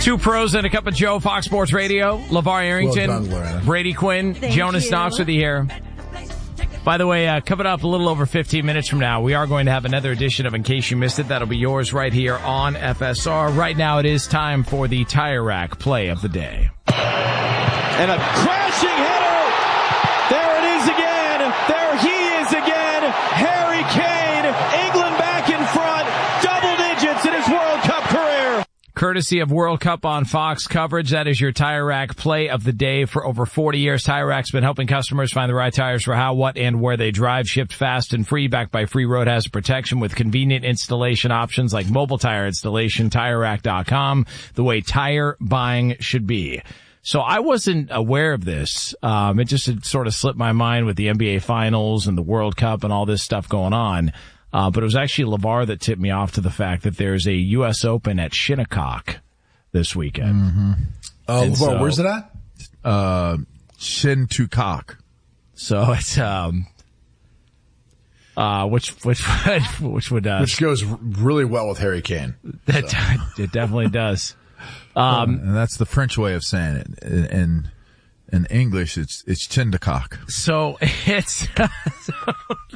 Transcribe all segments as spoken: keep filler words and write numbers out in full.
Two pros and a cup of Joe, Fox Sports Radio. LeVar Arrington, well done, Brady Quinn, Thank Jonas you. Knox with you here. By the way, uh, coming up a little over fifteen minutes from now, we are going to have another edition of In Case You Missed It. That'll be yours right here on F S R. Right now it is time for the Tire Rack play of the day. And a crashing header. There it is again. There he is again. Harry Kane. England back in front. Double digits in his World Cup career. Courtesy of World Cup on Fox coverage, that is your Tire Rack play of the day. For over forty years, Tire Rack's been helping customers find the right tires for how, what, and where they drive. Shipped fast and free, backed by free road hazard protection with convenient installation options like mobile tire installation. Tire Rack dot com, the way tire buying should be. So I wasn't aware of this. Um, it just had sort of slipped my mind with the N B A Finals and the World Cup and all this stuff going on. Uh, but it was actually LeVar that tipped me off to the fact that there's a U S Open at Shinnecock this weekend. Mm-hmm. Oh, And LeVar, so- where's it at? Uh, Shinnecock. So it's, um, uh, which, which, which would, uh, Which goes r- really well with Harry Kane. that, it definitely does. Um, and that's the French way of saying it. In, in, in English, it's, it's Chindecock. so it's, so,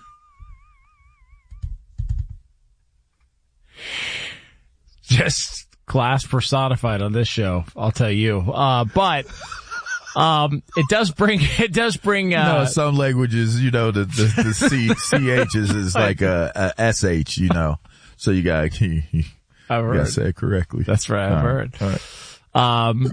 just class personified on this show, I'll tell you. Uh, but, um, it does bring, it does bring, uh, no, some languages, you know, the, the, the C, C H's is like a, a S H, you know. So you gotta, you, you I've gotta heard. say it correctly. That's right, I've All heard. All right. Um,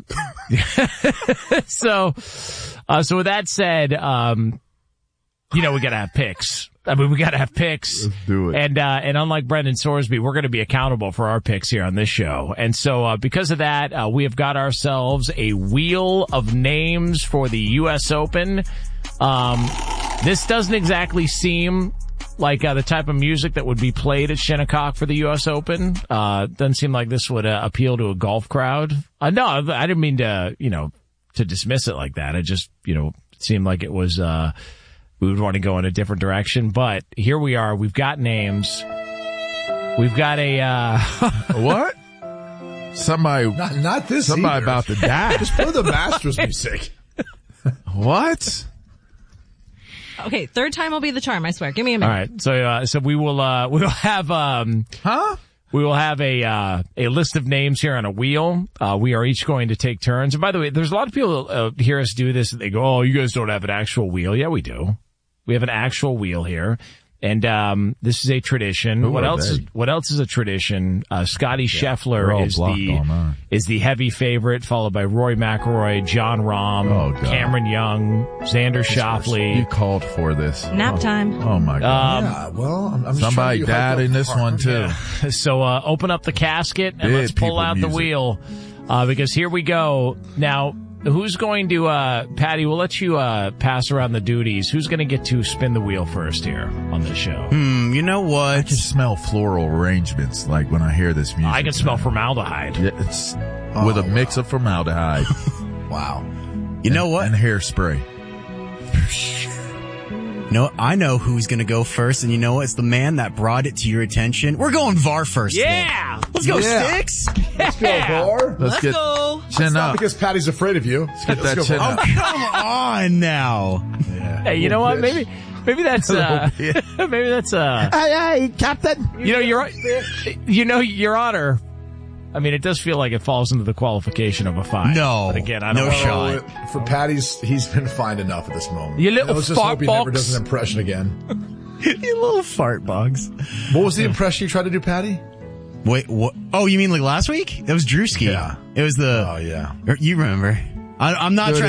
so, uh, so with that said, um, you know, we gotta have picks. I mean, we gotta have picks. Let's do it. And, uh, and unlike Brendan Sorsby, we're gonna be accountable for our picks here on this show. And so, uh, because of that, uh, we have got ourselves a wheel of names for the U S Open. Um, this doesn't exactly seem like uh, the type of music that would be played at Shinnecock for the U S Open. Uh, doesn't seem like this would uh, appeal to a golf crowd. Uh, no, I didn't mean to, you know, to dismiss it like that. It just, you know, seemed like it was, uh, we would want to go in a different direction. But here we are. We've got names. We've got a, uh, What? Somebody, Not, not this somebody either. about to die. Just play the Masters music. What? Okay, third time will be the charm, I swear. Give me a all minute. right. So, uh, so we will, uh, we will have, um, Huh? we will have a, uh, a list of names here on a wheel. Uh, we are each going to take turns. And by the way, there's a lot of people, uh, hear us do this and they go, oh, you guys don't have an actual wheel. Yeah, we do. We have an actual wheel here. And, um, this is a tradition. Who what are else they? is, what else is a tradition? Uh, Scotty we're Scheffler all is blocked the, on mine. is the heavy favorite, followed by Rory McIlroy, John Rahm, Oh, God. Cameron Young, Xander You Schauffele. called for this. Nap time. Oh my God. Um, Yeah, well, I'm, I'm just Somebody trying to died hype in up this Harper. one too. So, uh, open up the casket and Dead let's pull people out the music. wheel. Uh, because here we go. Now, who's going to, uh, Patty, we'll let you, uh, pass around the duties. Who's going to get to spin the wheel first here on this show? Hmm, you know I what? can smell floral arrangements like when I hear this music. I can smell formaldehyde. Yeah, it's with a mix of formaldehyde Wow. You know what? and hairspray. No, I know who's gonna go first, and you know what? It's the man that brought it to your attention. We're going V A R first. Yeah! today. Let's go, Yeah. Sticks! Let's go, Var. Let's, Let's get go. chin Not up. because Patty's afraid of you. Get that chin Oh, up. come on now. Hey, you know what? Maybe, maybe that's, uh, maybe that's, uh, Hey, hey, Captain. you know, your, you know, Your Honor. I mean, it does feel like it falls into the qualification of a fine. No. But again, I No don't know. shot. Oh, for Patty's, he's been fined enough at this moment. You little Let's just fart hope he never box. does an impression again. You little fart bugs. What was the impression you tried to do, Patty? Wait, what? Oh, you mean like last week? That was Drewski. Yeah. It was the, Oh, yeah. you remember. I, I'm not Dude, trying